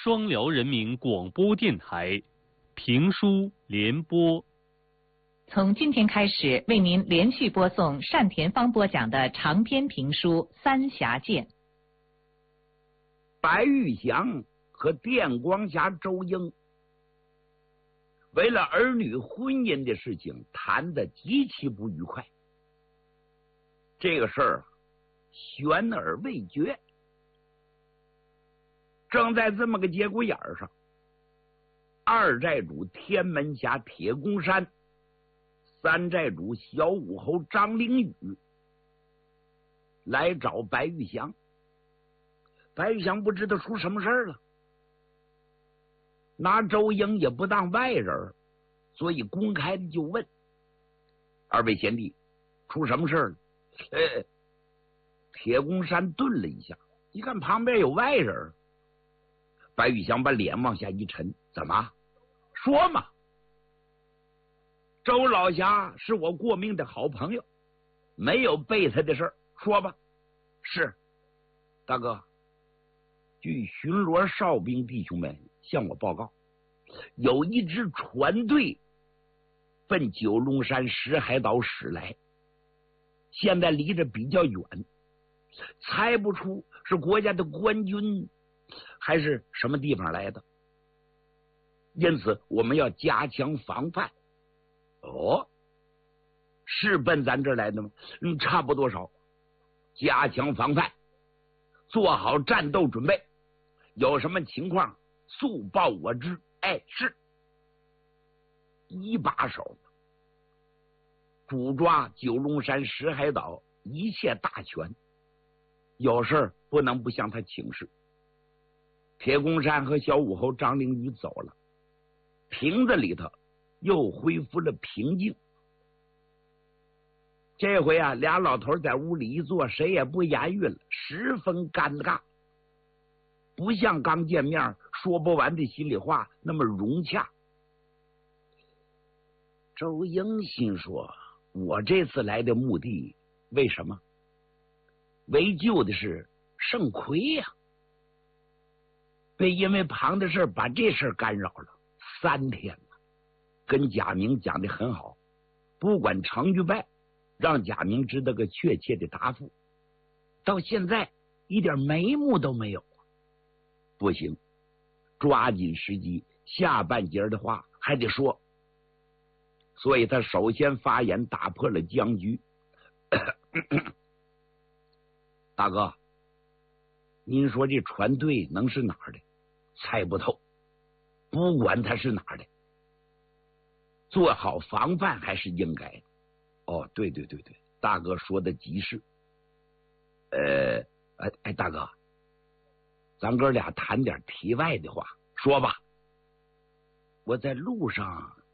双辽人民广播电台评书联播。 从今天开始，为您连续播送单田芳播讲的长篇评书《三峡剑》。 白玉祥和电光侠周英为了儿女婚姻的事情谈得极其不愉快，这个事儿悬而未决。正在这么个节骨眼上，二寨主天门侠铁公山，三寨主小武侯张灵宇来找白玉祥。白玉祥不知道出什么事儿了，拿周英也不当外人，所以公开的就问：二位贤弟，出什么事儿了？铁公山顿了一下，一看旁边有外人，白玉祥把脸往下一沉：怎么说嘛？周老侠是我过命的好朋友，没有背他的事儿，说吧。是大哥，据巡逻哨兵弟兄们向我报告，有一支船队奔九龙山石海岛驶来，现在离着比较远，猜不出是国家的官军还是什么地方来的，因此我们要加强防范。哦，是奔咱这儿来的吗？差不多少。加强防范，做好战斗准备，有什么情况速报我知。是一把手主抓九龙山石海岛一切大权，有事儿不能不向他请示。铁公山和小武侯张灵宇走了，亭子里头又恢复了平静。这回啊，俩老头在屋里一坐，谁也不言语了，十分尴尬，不像刚见面说不完的心里话那么融洽。周英心说，我这次来的目的为什么？为救的是盛奎呀，被因为旁的事把这事干扰了3天了。跟贾明讲的很好，不管成与败，让贾明知道个确切的答复，到现在一点眉目都没有。不行，抓紧时机，下半截的话还得说。所以他首先发言，打破了僵局。大哥，您说这船队能是哪儿的？猜不透，不管他是哪儿的，做好防范还是应该的。哦，对，大哥说的极是。大哥，咱哥俩谈点题外的话，说吧。我在路上